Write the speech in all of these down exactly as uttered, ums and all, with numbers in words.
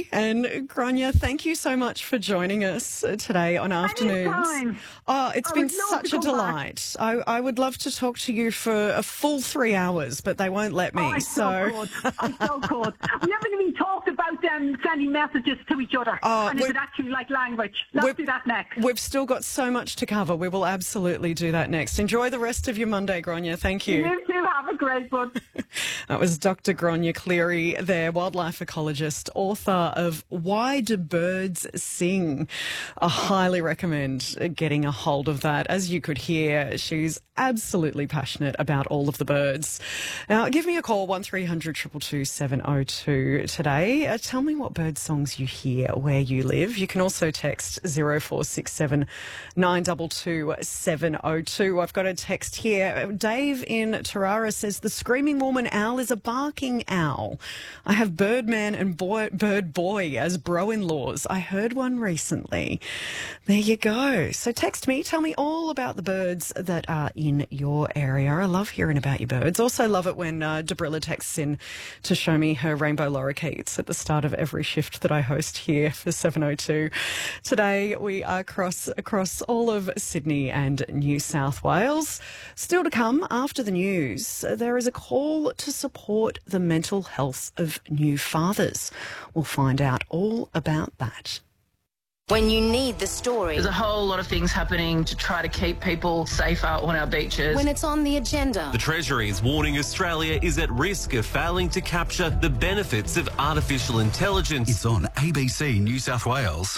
Macquarie and Grania, thank you so much for joining us today on Afternoons. Anytime. Oh, it's I been would love such to a come delight. I, I would love to talk to you for a full three hours, but they won't let me. Oh, I so could. I so could. We haven't even talked about them sending messages to each other. Oh, and is it actually like language? Let's do that next. We've still got so much to cover. We will absolutely do that next. Enjoy the rest of your Monday, Grania. Thank you. You too. Have a great one. That was Doctor Grania Cleary there, wildlife ecologist, author of Why Do Birds Sing? I highly recommend getting a hold of that. As you could hear, she's absolutely passionate about all of the birds. Now, give me a call, one three hundred two two two seven oh two today. Uh, tell me what bird songs you hear where you live. You can also text zero four six seven nine two two seven oh two. I've got a text here. Dave in Tarara says, the screaming woman owl is a barking owl. I have Birdman and boy, Bird Boy as bro-in-laws. I heard one recently. There you go. So text me. Tell me all about the birds that are in your area. I love hearing about your birds. Also love it when uh, Debrilla texts in to show me her rainbow lorikeets at the start of every shift that I host here for seven oh two. Today we are across, across all of Sydney and New South Wales. Still to come after the news, there is a call to support the mental health of new fathers. We'll find out all about that. When you need the story. There's a whole lot of things happening to try to keep people safer on our beaches. When it's on the agenda. The Treasury is warning Australia is at risk of failing to capture the benefits of artificial intelligence. It's on A B C New South Wales.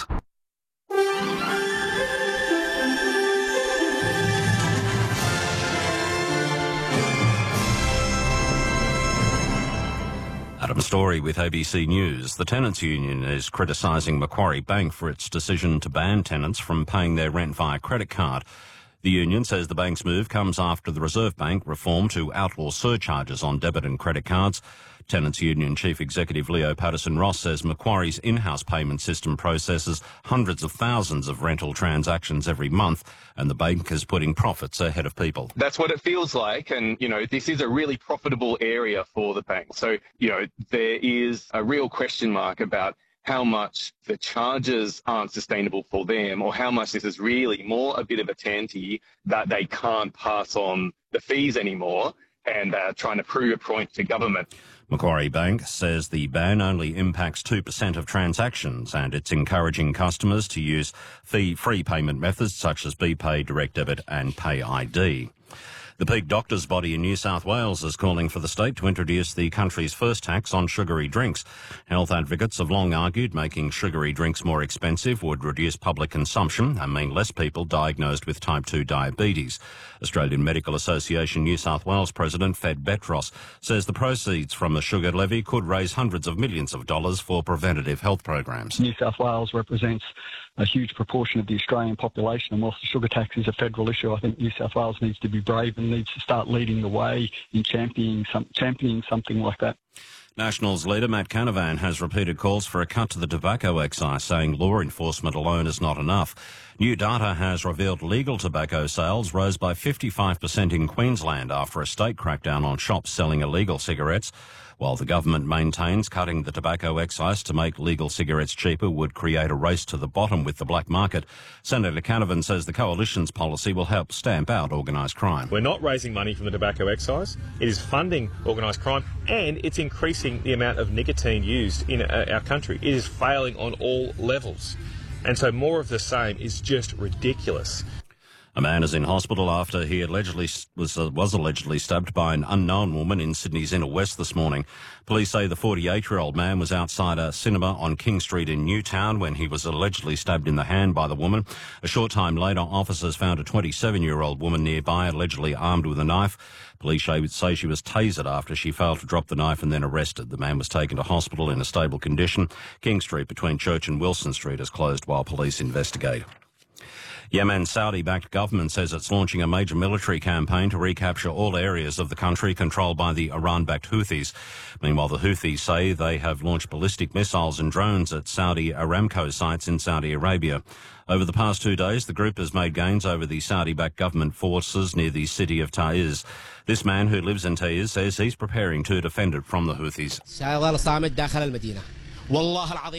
Adam Story with A B C News. The Tenants' Union is criticising Macquarie Bank for its decision to ban tenants from paying their rent via credit card. The union says the bank's move comes after the Reserve Bank reform to outlaw surcharges on debit and credit cards. Tenants' Union Chief Executive Leo Patterson-Ross says Macquarie's in-house payment system processes hundreds of thousands of rental transactions every month, and the bank is putting profits ahead of people. That's what it feels like, and, you know, this is a really profitable area for the bank. So, you know, there is a real question mark about how much the charges aren't sustainable for them, or how much this is really more a bit of a tanty that they can't pass on the fees anymore, and uh, trying to prove a point to government. Macquarie Bank says the ban only impacts two percent of transactions, and it's encouraging customers to use fee-free payment methods such as BPay, Direct Debit and Pay I D. The peak doctors' body in New South Wales is calling for the state to introduce the country's first tax on sugary drinks. Health advocates have long argued making sugary drinks more expensive would reduce public consumption and mean less people diagnosed with type two diabetes. Australian Medical Association New South Wales President Fed Betros says the proceeds from the sugar levy could raise hundreds of millions of dollars for preventative health programs. New South Wales represents a huge proportion of the Australian population, and whilst the sugar tax is a federal issue, I think New South Wales needs to be brave and needs to start leading the way in championing, some, championing something like that. Nationals leader Matt Canavan has repeated calls for a cut to the tobacco excise, saying law enforcement alone is not enough. New data has revealed legal tobacco sales rose by fifty-five percent in Queensland after a state crackdown on shops selling illegal cigarettes. While the government maintains cutting the tobacco excise to make legal cigarettes cheaper would create a race to the bottom with the black market, Senator Canavan says the coalition's policy will help stamp out organised crime. We're not raising money from the tobacco excise. It is funding organised crime, and it's increasing the amount of nicotine used in our country. It is failing on all levels. And so more of the same is just ridiculous. A man is in hospital after he allegedly was uh, was allegedly stabbed by an unknown woman in Sydney's inner west this morning. Police say the forty-eight-year-old man was outside a cinema on King Street in Newtown when he was allegedly stabbed in the hand by the woman. A short time later, officers found a twenty-seven-year-old woman nearby, allegedly armed with a knife. Police say she was tasered after she failed to drop the knife and then arrested. The man was taken to hospital in a stable condition. King Street between Church and Wilson Street is closed while police investigate. Yemen's Saudi-backed government says it's launching a major military campaign to recapture all areas of the country controlled by the Iran-backed Houthis. Meanwhile, the Houthis say they have launched ballistic missiles and drones at Saudi Aramco sites in Saudi Arabia. Over the past two days, the group has made gains over the Saudi-backed government forces near the city of Taiz. This man who lives in Taiz says he's preparing to defend it from the Houthis.